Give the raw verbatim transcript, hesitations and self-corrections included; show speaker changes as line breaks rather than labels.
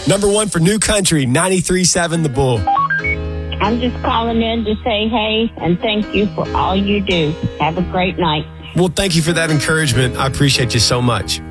Number one for New Country, ninety-three point seven The Bull.
I'm just calling in to say hey and thank you for all you do. Have a great night.
Well, thank you for that encouragement. I appreciate you so much.